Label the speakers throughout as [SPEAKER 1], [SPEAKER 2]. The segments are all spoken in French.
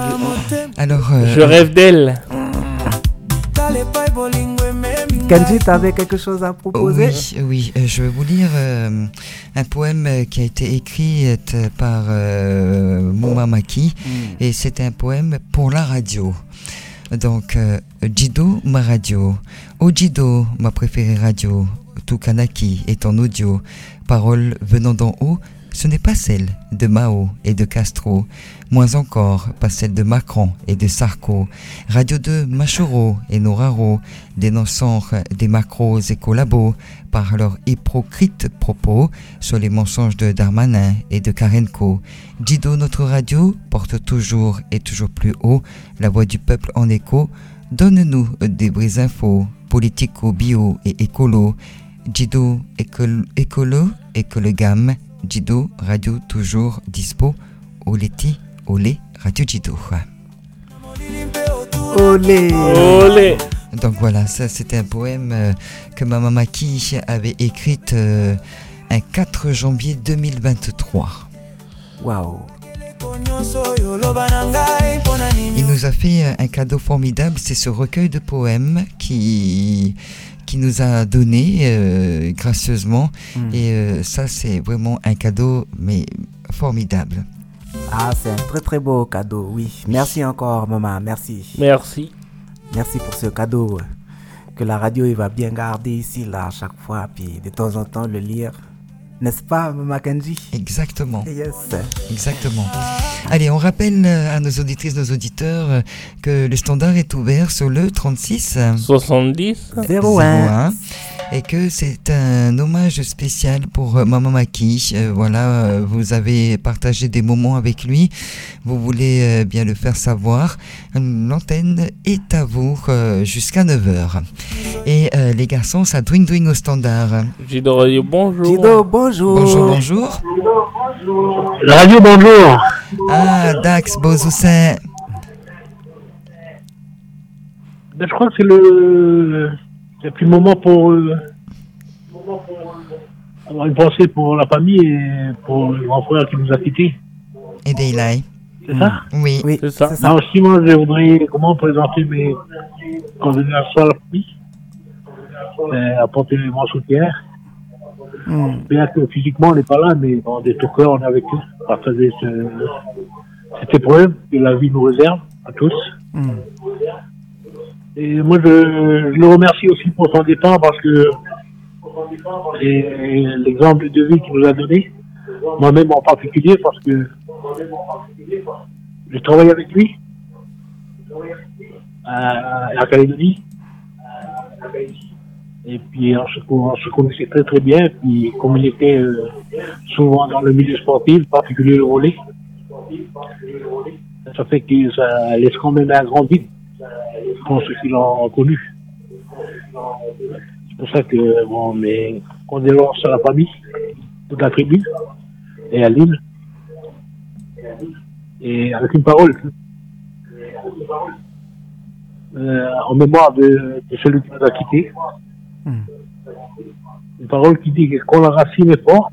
[SPEAKER 1] Alors,
[SPEAKER 2] je rêve d'elle.
[SPEAKER 3] Kenji, tu avais quelque chose à proposer?
[SPEAKER 1] Oui, je vais vous lire un poème qui a été écrit par Mouma Maki, et c'est un poème pour la radio. Donc, Jido, ma radio. Oh Jido, ma préférée radio. Tout Kanaki est en audio. Paroles venant d'en haut, ce n'est pas celle de Mao et de Castro, moins encore pas celle de Macron et de Sarko. Radio 2, Machoro et Noraro, dénonçant des macros et collabos par leurs hypocrites propos sur les mensonges de Darmanin et de Karenko. Jido, notre radio, porte toujours et toujours plus haut la voix du peuple en écho. Donne-nous des brises infos, politico, bio et écolo. Jido, écolo, gamme. Jido, radio toujours dispo. Oleti, olé, radio Jido.
[SPEAKER 3] Olé.
[SPEAKER 2] Olé.
[SPEAKER 1] Donc voilà, ça c'était un poème que Mama Maki avait écrit un 4 janvier 2023.
[SPEAKER 3] Waouh.
[SPEAKER 1] Il nous a fait un cadeau formidable, c'est ce recueil de poèmes qui nous a donné gracieusement, et ça c'est vraiment un cadeau mais formidable.
[SPEAKER 3] Ah, c'est un très très beau cadeau, oui. Merci encore, maman, merci.
[SPEAKER 2] Merci
[SPEAKER 3] pour ce cadeau que la radio il va bien garder ici là à chaque fois, puis de temps en temps le lire. N'est-ce pas, Maman Kenji?
[SPEAKER 1] Exactement.
[SPEAKER 3] Yes.
[SPEAKER 1] Exactement. Allez, on rappelle à nos auditrices, nos auditeurs que le standard est ouvert sur le 36
[SPEAKER 2] 70
[SPEAKER 3] 01
[SPEAKER 1] et que c'est un hommage spécial pour Mama Maki. Voilà, vous avez partagé des moments avec lui, vous voulez bien le faire savoir. L'antenne est à vous jusqu'à 9h. Et les garçons, ça dwing au standard.
[SPEAKER 2] Jido Radio, bonjour.
[SPEAKER 3] Jido, bonjour.
[SPEAKER 1] Bonjour.
[SPEAKER 4] La radio, bonjour.
[SPEAKER 1] Ah, Dax, Bozoussin.
[SPEAKER 4] Ben, je crois que c'est le petit moment pour avoir une pensée pour la famille et pour le grand frère qui nous a quittés.
[SPEAKER 1] Et Daylight.
[SPEAKER 4] C'est ça?
[SPEAKER 1] Oui,
[SPEAKER 2] c'est ça.
[SPEAKER 4] Non, aussi, moi, je voudrais présenter mes condoléances à la famille, apporter mon soutien. Bien que physiquement on n'est pas là, mais dans des tout cœurs on est avec eux, partager cette épreuve que la vie nous réserve à tous. Et moi je le remercie aussi pour son départ, parce que l'exemple de vie qu'il nous a donné, moi-même en particulier, parce que j'ai travaillé avec lui à Calédonie. Et puis on se connaissait très très bien, puis comme il était souvent dans le milieu sportif, en particulier le volley, ça fait que ça laisse quand même un grand vide pour ceux qui l'ont connu. C'est pour ça que mes condoléances à la famille, toute la tribu, et à l'île, et avec une parole en mémoire de celui qui nous a quittés. Une parole qui dit que quand la racine est forte,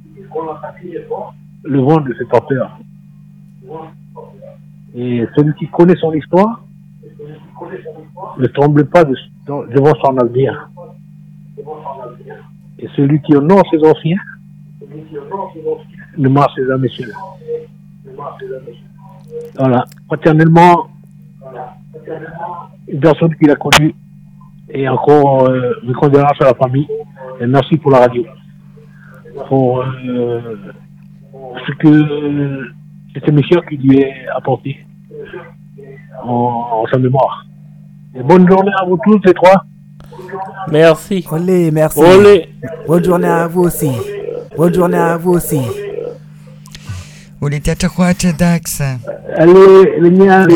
[SPEAKER 4] le vent ne fait pas peur. Et celui qui connaît son histoire ne tremble pas devant son avenir. Et celui qui honore ses anciens ne marche jamais seul. Voilà, fraternellement, une personne qu'il a connue. Et encore mes condoléances à la famille, et merci pour la radio, pour cette émission qui lui est apportée en sa mémoire. Et bonne journée à vous tous les trois.
[SPEAKER 2] Merci.
[SPEAKER 3] Olé, merci.
[SPEAKER 2] Olé.
[SPEAKER 3] Bonne journée à vous aussi. Bonne journée à vous aussi.
[SPEAKER 1] Olé, Dax.
[SPEAKER 4] Allez, les miens.